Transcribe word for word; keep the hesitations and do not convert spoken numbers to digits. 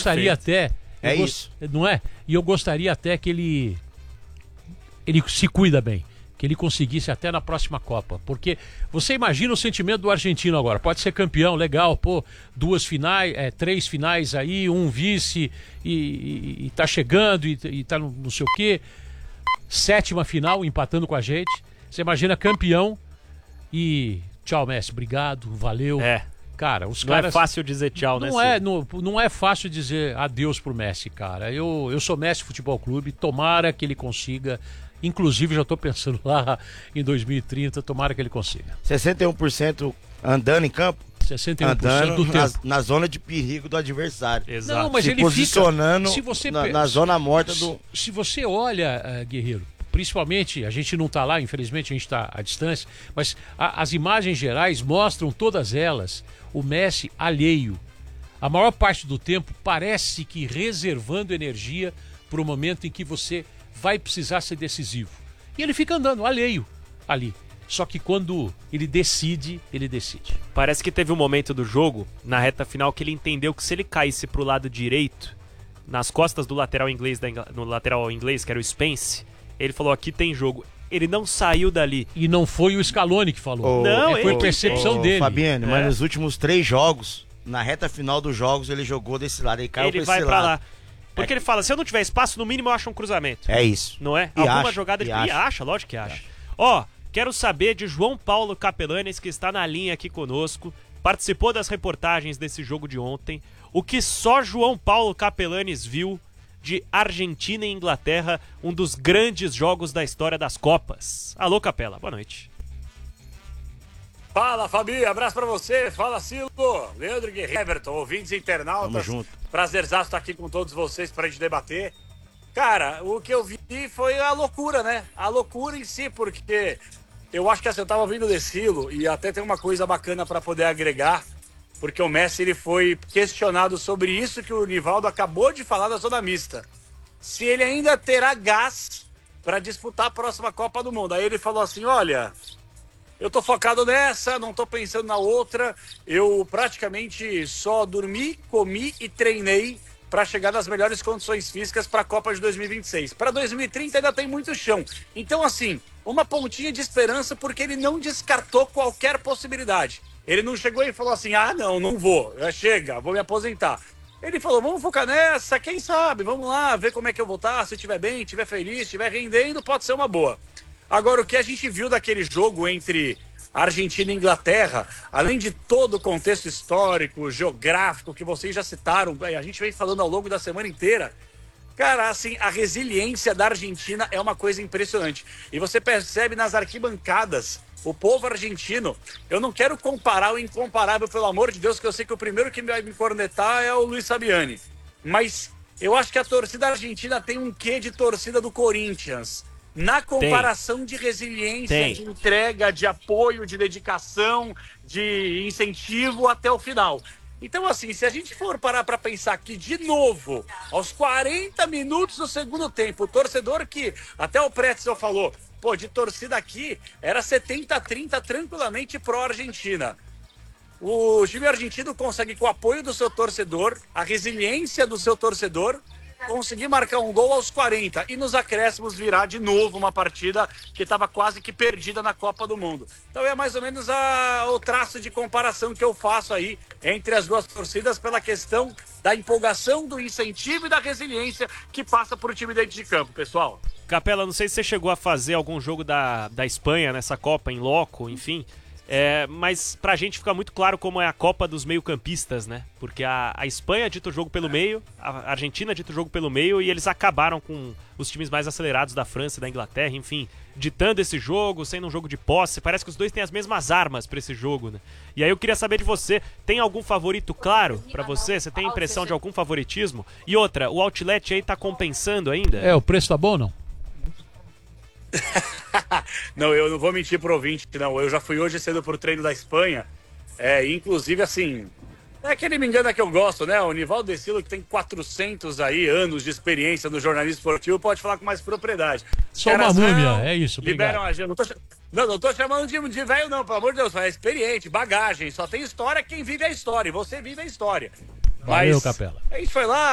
gostaria até... Eu É gost... isso. Não é? E eu gostaria até que ele... Ele se cuida bem. Que ele conseguisse até na próxima Copa. Porque você imagina o sentimento do argentino agora. Pode ser campeão, legal, pô, duas finais, é, três finais aí, um vice, e, e, e tá chegando, e, e tá no não sei o quê. Sétima final, empatando com a gente. Você imagina campeão e... Tchau, Messi, obrigado, valeu. É. Cara, os não caras... é fácil dizer tchau, não né? É, não, não é fácil dizer adeus pro Messi, cara. Eu, eu sou Messi Futebol Clube, tomara que ele consiga... Inclusive, já estou pensando lá em dois mil e trinta, tomara que ele consiga. sessenta e um por cento andando em campo? sessenta e um por cento andando do na, tempo. na zona de perigo do adversário. Exato. Não, mas se ele posicionando fica, se você, na, na zona morta do... Se, se você olha, uh, Guerreiro, principalmente, a gente não está lá, infelizmente a gente está à distância, mas a, as imagens gerais mostram todas elas o Messi alheio. A maior parte do tempo parece que reservando energia para o momento em que você vai precisar ser decisivo. E ele fica andando alheio ali. Só que quando ele decide, ele decide. Parece que teve um momento do jogo, na reta final, que ele entendeu que se ele caísse pro lado direito, nas costas do lateral inglês, da Ingl... no lateral inglês, que era o Spence, ele falou, aqui tem jogo. Ele não saiu dali. E não foi o Scaloni que falou. Oh, não, é, foi ele percepção oh, dele. Fabiano, É. mas nos últimos três jogos, na reta final dos jogos, ele jogou desse lado. Ele caiu Ele pra vai esse pra lado. lá. Porque É. ele fala, se eu não tiver espaço, no mínimo eu acho um cruzamento. É isso. Não é? E Alguma acha, jogada de... e E acha. acha, lógico que acha. Ó, quero saber de João Paulo Capelanes, que está na linha aqui conosco, participou das reportagens desse jogo de ontem, o que só João Paulo Capelanes viu de Argentina e Inglaterra, um dos grandes jogos da história das Copas. Alô, Capela, boa noite. Fala, Fabi, abraço pra você. Fala, Silo, Leandro Guerreiro, Everton, ouvintes e internautas. Tamo junto. Prazerzaço estar aqui com todos vocês pra gente debater. Cara, o que eu vi foi a loucura, né? A loucura em si, porque eu acho que assim, eu tava ouvindo o Silo e até tem uma coisa bacana pra poder agregar, porque o Messi ele foi questionado sobre isso que o Nivaldo acabou de falar da zona mista. Se ele ainda terá gás pra disputar a próxima Copa do Mundo. Aí ele falou assim, olha... Eu tô focado nessa, não tô pensando na outra. Eu praticamente só dormi, comi e treinei para chegar nas melhores condições físicas para a Copa de dois mil e vinte e seis. Para dois mil e trinta ainda tem muito chão. Então, assim, uma pontinha de esperança porque ele não descartou qualquer possibilidade. Ele não chegou e falou assim, ah, não, não vou. Chega, vou me aposentar. Ele falou, vamos focar nessa, quem sabe, vamos lá, ver como é que eu vou estar, se estiver bem, estiver feliz, estiver rendendo, pode ser uma boa. Agora, o que a gente viu daquele jogo entre Argentina e Inglaterra, além de todo o contexto histórico, geográfico, que vocês já citaram, a gente vem falando ao longo da semana inteira, cara, assim, a resiliência da Argentina é uma coisa impressionante. E você percebe nas arquibancadas, o povo argentino, eu não quero comparar o incomparável, pelo amor de Deus, que eu sei que o primeiro que vai me cornetar é o Luiz Fabiani, mas eu acho que a torcida argentina tem um quê de torcida do Corinthians. Na comparação Tem. de resiliência, Tem. de entrega, de apoio, de dedicação, de incentivo até o final. Então, assim, se a gente for parar para pensar que, de novo, aos quarenta minutos do segundo tempo, o torcedor que, até o Pretzel falou, pô, de torcida aqui, era setenta a trinta tranquilamente pró-Argentina. O time argentino consegue, com o apoio do seu torcedor, a resiliência do seu torcedor, conseguir marcar um gol aos quarenta e nos acréscimos virar de novo uma partida que estava quase que perdida na Copa do Mundo. Então é mais ou menos a, o traço de comparação que eu faço aí entre as duas torcidas pela questão da empolgação, do incentivo e da resiliência que passa por o time dentro de campo, pessoal. Capela, não sei se você chegou a fazer algum jogo da, da Espanha nessa Copa, em loco, enfim... É, mas pra gente fica muito claro como é a Copa dos meio-campistas, né? Porque a, a Espanha dita o jogo pelo meio, a Argentina dita o jogo pelo meio e eles acabaram com os times mais acelerados da França e da Inglaterra, enfim, ditando esse jogo, sendo um jogo de posse. Parece que os dois têm as mesmas armas pra esse jogo, né? E aí eu queria saber de você, tem algum favorito claro pra você? Você tem impressão de algum favoritismo? E outra, o Outlet aí tá compensando ainda? É, o preço tá bom ou não? Não, eu não vou mentir pro ouvinte, não. Eu já fui hoje cedo pro treino da Espanha. É, inclusive, assim, é aquele me engana que eu gosto, né? O Nivaldo De Silo, que tem quatrocentos aí anos de experiência no jornalismo esportivo, pode falar com mais propriedade. Só uma Caras, múmia, não, é isso, liberam obrigado. a gente. Não tô, não, não tô chamando de, de velho, não, pelo amor de Deus. É experiente, bagagem. Só tem história quem vive a história. E você vive a história. Valeu, Mas Capela. a gente foi lá.